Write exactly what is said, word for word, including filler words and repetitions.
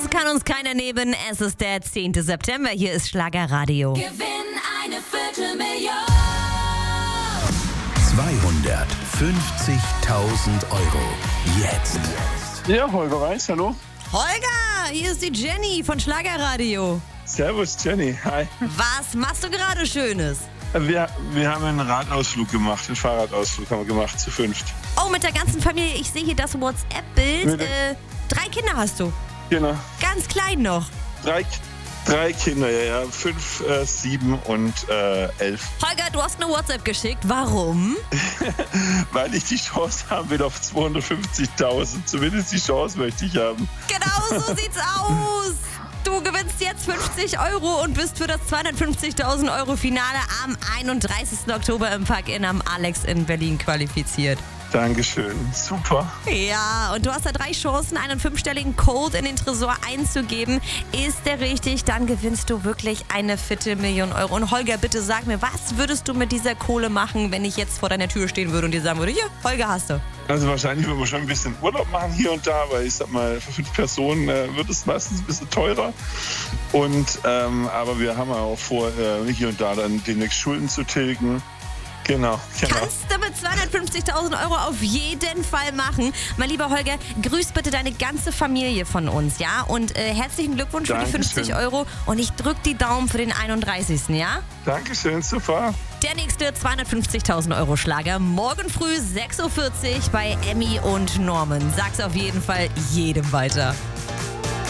Das kann uns keiner nehmen. Es ist der zehnte September. Hier ist Schlagerradio. Gewinn eine Viertelmillion. zweihundertfünfzigtausend Euro. Jetzt. Ja, Holger Reis, hallo. Holger, hier ist die Jenny von Schlagerradio. Servus, Jenny. Hi. Was machst du gerade Schönes? Wir, wir haben einen Radausflug gemacht, einen Fahrradausflug haben wir gemacht, zu fünft. Oh, mit der ganzen Familie. Ich sehe hier das WhatsApp-Bild. Mit- Äh, drei Kinder hast du. Genau. Ganz klein noch. Drei, drei Kinder, ja, ja. Fünf, äh, sieben und äh, elf. Holger, du hast eine WhatsApp geschickt. Warum? Weil ich die Chance haben will auf zweihundertfünfzigtausend. Zumindest die Chance möchte ich haben. Genau so sieht's aus. Du gewinnst jetzt fünfzig Euro und bist für das zweihundertfünfzigtausend Euro Finale am einunddreißigsten Oktober im Park-In am Alex in Berlin qualifiziert. Dankeschön. Super. Ja, und du hast da drei Chancen, einen fünfstelligen Code in den Tresor einzugeben. Ist der richtig, dann gewinnst du wirklich eine Viertelmillion Euro. Und Holger, bitte sag mir, was würdest du mit dieser Kohle machen, wenn ich jetzt vor deiner Tür stehen würde und dir sagen würde, hier, Holger, hast du. Also wahrscheinlich würden wir schon ein bisschen Urlaub machen hier und da, weil ich sag mal, für fünf Personen äh, wird es meistens ein bisschen teurer. Und ähm, aber wir haben auch vor, äh, hier und da dann demnächst Schulden zu tilgen. Genau, genau. Kannst du mit zweihundertfünfzigtausend Euro auf jeden Fall machen. Mein lieber Holger, grüß bitte deine ganze Familie von uns, ja? Und äh, herzlichen Glückwunsch für die Dankeschön. fünfzig Euro. Und ich drück die Daumen für den einunddreißigsten, ja? Dankeschön, super. Der nächste zweihundertfünfzigtausend Euro Schlager morgen früh sechs Uhr vierzig bei Emmy und Norman. Sag's auf jeden Fall jedem weiter.